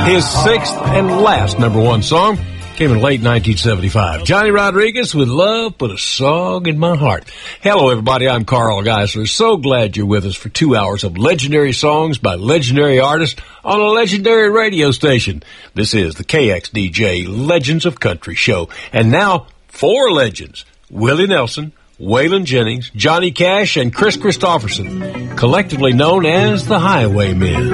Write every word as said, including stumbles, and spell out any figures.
His sixth and last number one song came in late nineteen seventy-five. Johnny Rodriguez with Love Put a Song in My Heart. Hello, everybody. I'm Carl Geisler. So glad you're with us for two hours of legendary songs by legendary artists on a legendary radio station. This is the K X D J Legends of Country show. And now, four legends. Willie Nelson, Waylon Jennings, Johnny Cash, and Chris Christopherson, collectively known as the Highwaymen.